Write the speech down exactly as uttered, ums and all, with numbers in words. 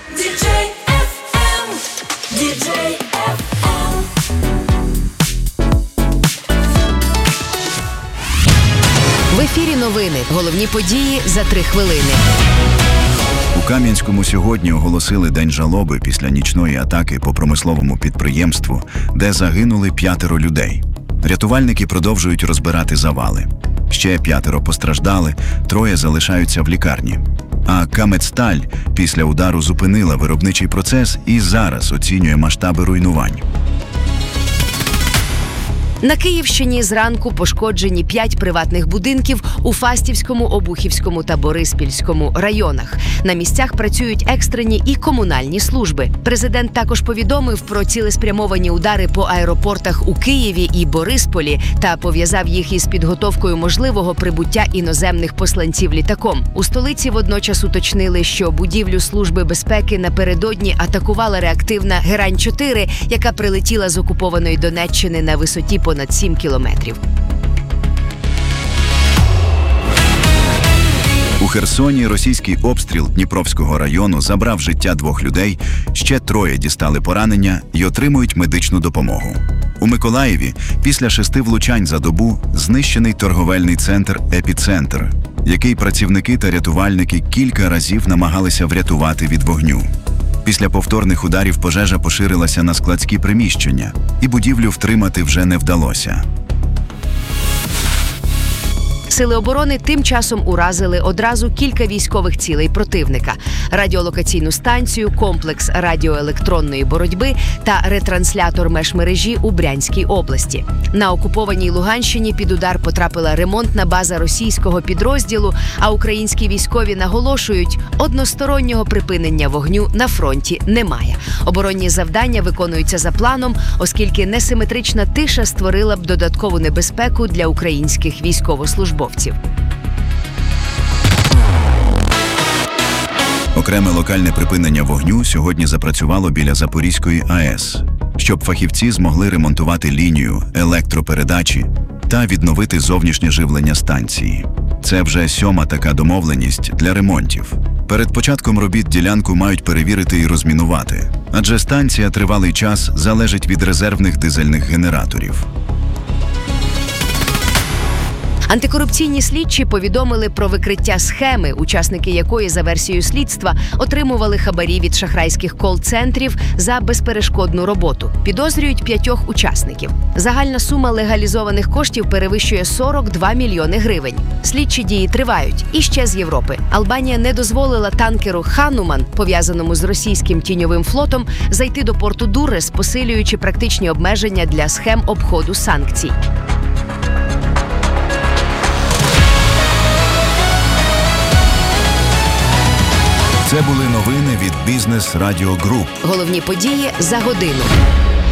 Діджей еф ем, Діджей еф ем. В ефірі новини. Головні події за три хвилини. У Кам'янському сьогодні оголосили день жалоби після нічної атаки по промисловому підприємству, де загинули п'ятеро людей. Рятувальники продовжують розбирати завали. Ще п'ятеро постраждали, троє залишаються в лікарні. А Камецсталь після удару зупинила виробничий процес і зараз оцінює масштаби руйнувань. На Київщині зранку пошкоджені п'ять приватних будинків у Фастівському, Обухівському та Бориспільському районах. На місцях працюють екстрені і комунальні служби. Президент також повідомив про цілеспрямовані удари по аеропортах у Києві і Борисполі та пов'язав їх із підготовкою можливого прибуття іноземних посланців літаком. У столиці водночас уточнили, що будівлю Служби безпеки напередодні атакувала реактивна Герань чотири, яка прилетіла з окупованої Донеччини на висоті понад сім кілометрів. У Херсоні російський обстріл Дніпровського району забрав життя двох людей, ще троє дістали поранення і отримують медичну допомогу. У Миколаєві після шести влучань за добу знищений торговельний центр «Епіцентр», який працівники та рятувальники кілька разів намагалися врятувати від вогню. Після повторних ударів пожежа поширилася на складські приміщення, і будівлю втримати вже не вдалося. Сили оборони тим часом уразили одразу кілька військових цілей противника – радіолокаційну станцію, комплекс радіоелектронної боротьби та ретранслятор межмережі у Брянській області. На окупованій Луганщині під удар потрапила ремонтна база російського підрозділу, а українські військові наголошують – одностороннього припинення вогню на фронті немає. Оборонні завдання виконуються за планом, оскільки несиметрична тиша створила б додаткову небезпеку для українських військовослужбовців. Окреме локальне припинення вогню сьогодні запрацювало біля Запорізької АЕС, щоб фахівці змогли ремонтувати лінію електропередачі та відновити зовнішнє живлення станції. Це вже сьома така домовленість для ремонтів. Перед початком робіт ділянку мають перевірити і розмінувати, адже станція тривалий час залежить від резервних дизельних генераторів. Антикорупційні слідчі повідомили про викриття схеми, учасники якої, за версією слідства, отримували хабарі від шахрайських кол-центрів за безперешкодну роботу. Підозрюють п'ятьох учасників. Загальна сума легалізованих коштів перевищує сорок два мільйони гривень. Слідчі дії тривають. І ще з Європи. Албанія не дозволила танкеру «Хануман», пов'язаному з російським тіньовим флотом, зайти до порту Дуррес, посилюючи практичні обмеження для схем обходу санкцій. Це були новини від Бізнес Радіо Груп. Головні події за годину.